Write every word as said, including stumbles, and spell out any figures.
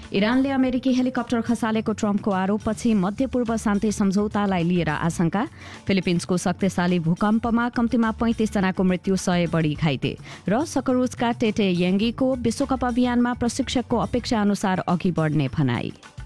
इरानले अमेरिकी हेलिकप्टर खसालेको ट्रम्पको आरोपपछि मध्यपूर्व शान्ति सम्झौतालाई लिएर आशंका। फिलिपिन्सको शक्तिशाली भूकम्पमा कम्तीमा पैंतीस जनाको मृत्यु, सय बढी घाइते। र सकरुजका टेटे याङ्गीको विश्वकप अभियानमा प्रशिक्षकको अपेक्षा अनुसार अघि बढ्ने भनाई।